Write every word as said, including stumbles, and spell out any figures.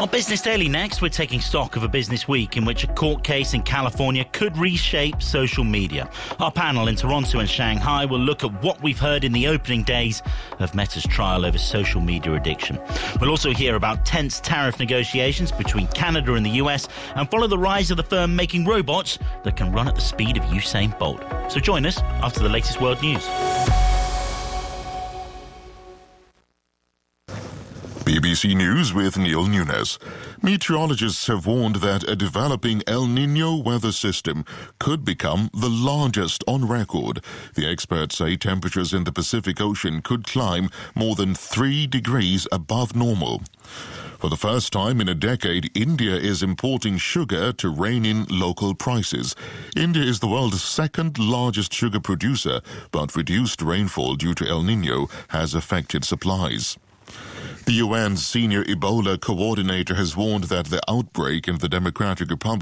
On Business Daily next, we're taking stock of a business week in which a court case in California could reshape social media. Our panel in Toronto and Shanghai will look at what we've heard in the opening days of Meta's trial over social media addiction. We'll also hear about tense tariff negotiations between Canada and the U S and follow the rise of the firm making robots that can run at the speed of Usain Bolt. So join us after the latest world news. B B C News with Neil Nunes. Meteorologists have warned that a developing El Niño weather system could become the largest on record. The experts say temperatures in the Pacific Ocean could climb more than three degrees above normal. For the first time in a decade, India is importing sugar to rein in local prices. India is the world's second largest sugar producer, but reduced rainfall due to El Niño has affected supplies. The U N's senior Ebola coordinator has warned that the outbreak in the Democratic Republic